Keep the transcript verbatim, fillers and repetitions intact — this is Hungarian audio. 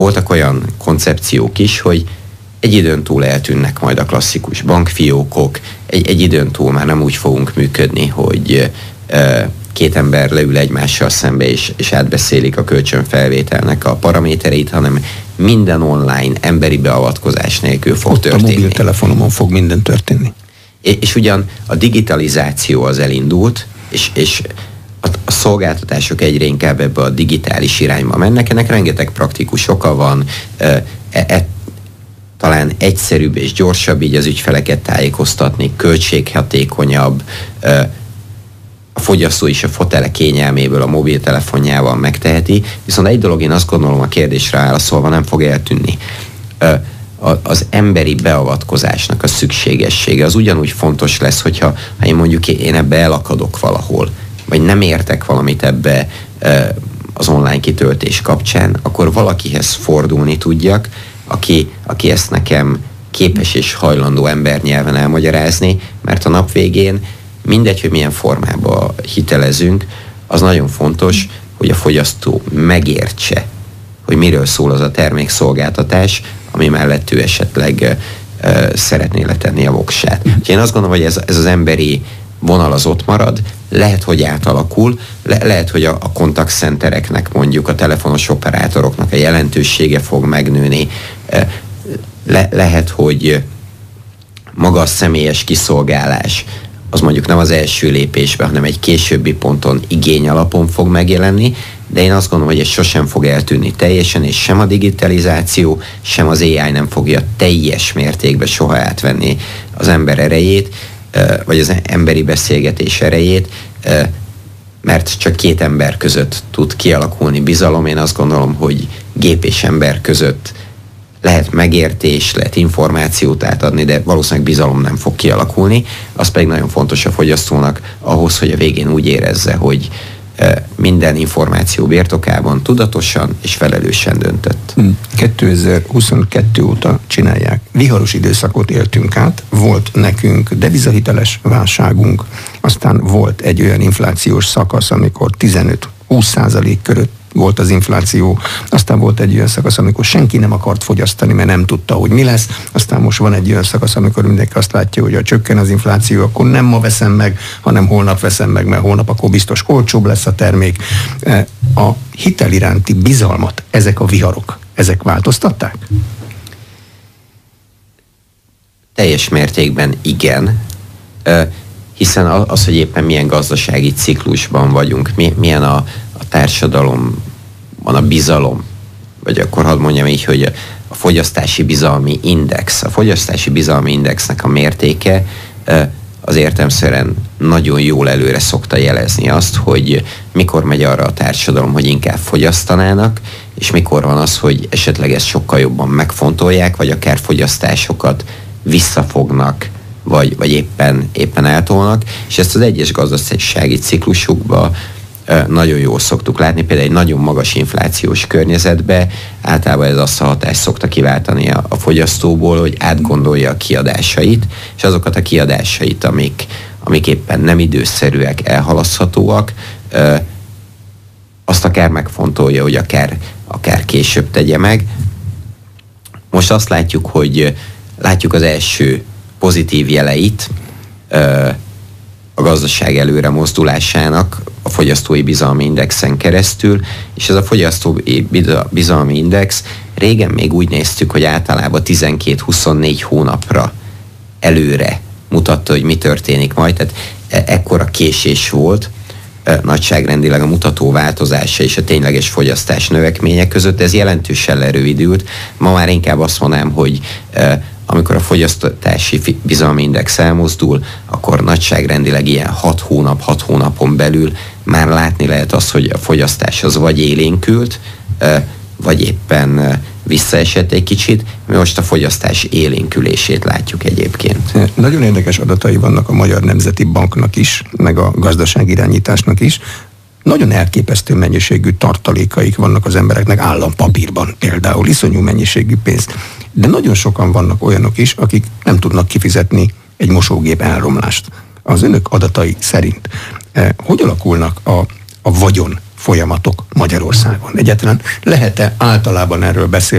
voltak olyan koncepciók is, hogy egy időn túl eltűnnek majd a klasszikus bankfiókok, egy, egy időn túl már nem úgy fogunk működni, hogy e, két ember leül egymással szembe, és, és átbeszélik a kölcsönfelvételnek a paramétereit, hanem minden online, emberi beavatkozás nélkül fog Ott történni. a mobiltelefonomon fog minden történni. És, és ugyan a digitalizáció az elindult, és, és a, a szolgáltatások egyre inkább ebbe a digitális irányba mennek, ennek rengeteg praktikus oka van, e, e, talán egyszerűbb és gyorsabb így az ügyfeleket tájékoztatni, költséghatékonyabb, e, a fogyasztó is a fotele kényelméből a mobiltelefonjával megteheti, viszont egy dolog én azt gondolom a kérdésre válaszolva nem fog eltűnni. E, az emberi beavatkozásnak a szükségessége az ugyanúgy fontos lesz, hogyha ha én mondjuk én ebbe elakadok valahol, vagy nem értek valamit ebbe az online kitöltés kapcsán, akkor valakihez fordulni tudjak, aki, aki ezt nekem képes és hajlandó embernyelven elmagyarázni, mert a nap végén mindegy, hogy milyen formában hitelezünk, az nagyon fontos, hogy a fogyasztó megértse, hogy miről szól az a termékszolgáltatás, ami mellett ő esetleg uh, szeretné letenni a voksát. Én azt gondolom, hogy ez, ez az emberi vonal az ott marad, lehet, hogy átalakul, le, lehet, hogy a, a kontaktcentereknek, mondjuk a telefonos operátoroknak a jelentősége fog megnőni, uh, le, lehet, hogy maga a személyes kiszolgálás az mondjuk nem az első lépésben, hanem egy későbbi ponton igény alapon fog megjelenni, de én azt gondolom, hogy ez sosem fog eltűnni teljesen, és sem a digitalizáció, sem az á i nem fogja teljes mértékben soha átvenni az ember erejét, vagy az emberi beszélgetés erejét, mert csak két ember között tud kialakulni bizalom. Én azt gondolom, hogy gép és ember között lehet megértés, lehet információt átadni, de valószínűleg bizalom nem fog kialakulni. Az pedig nagyon fontos a fogyasztónak ahhoz, hogy a végén úgy érezze, hogy minden információ birtokában tudatosan és felelősen döntött. kétezer-huszonkettő óta csinálják. Viharos időszakot éltünk át, volt nekünk devizahiteles válságunk, aztán volt egy olyan inflációs szakasz, amikor tizenöt-húsz százalék körött volt az infláció, aztán volt egy olyan szakasz, amikor senki nem akart fogyasztani, mert nem tudta, hogy mi lesz, aztán most van egy olyan szakasz, amikor mindenki azt látja, hogy ha csökken az infláció, akkor nem ma veszem meg, hanem holnap veszem meg, mert holnap akkor biztos olcsóbb lesz a termék. A hitel iránti bizalmat ezek a viharok, ezek változtatták? Teljes mértékben igen, hiszen az, hogy éppen milyen gazdasági ciklusban vagyunk, milyen a a társadalom, van a bizalom, vagy akkor hadd mondjam így, hogy a fogyasztási bizalmi index, a fogyasztási bizalmi indexnek a mértéke az értelemszerűen nagyon jól előre szokta jelezni azt, hogy mikor megy arra a társadalom, hogy inkább fogyasztanának, és mikor van az, hogy esetleg ezt sokkal jobban megfontolják, vagy akár fogyasztásokat visszafognak, vagy, vagy éppen, éppen eltolnak, és ezt az egyes gazdasági ciklusukban nagyon jól szoktuk látni, például egy nagyon magas inflációs környezetben általában ez azt a hatást szokta kiváltani a, a fogyasztóból, hogy átgondolja a kiadásait, és azokat a kiadásait, amik, amik éppen nem időszerűek, elhalaszthatóak, azt akár megfontolja, hogy akár, akár később tegye meg. Most azt látjuk, hogy látjuk az első pozitív jeleit a gazdaság előre mozdulásának a fogyasztói bizalmi indexen keresztül, és ez a fogyasztói bizalmi index régen még úgy néztük, hogy általában tizenkét-huszonnégy hónapra előre mutatta, hogy mi történik majd, tehát ekkora késés volt nagyságrendileg a mutató változása és a tényleges fogyasztás növekménye között, ez jelentősen lerövidült. Ma már inkább azt mondanám, hogy amikor a fogyasztási bizalmi index elmozdul, akkor nagyságrendileg ilyen hat hónap, hat hónapon belül már látni lehet azt, hogy a fogyasztás az vagy élénkült, vagy éppen visszaesett egy kicsit. Mi most a fogyasztás élénkülését látjuk egyébként. Nagyon érdekes adatai vannak a Magyar Nemzeti Banknak is, meg a gazdaságirányításnak is. Nagyon elképesztő mennyiségű tartalékaik vannak az embereknek állampapírban, például iszonyú mennyiségű pénz. De nagyon sokan vannak olyanok is, akik nem tudnak kifizetni egy mosógép elromlást. Az önök adatai szerint eh, hogy alakulnak a, a vagyon folyamatok Magyarországon. Egyáltalán lehet-e általában erről beszélni?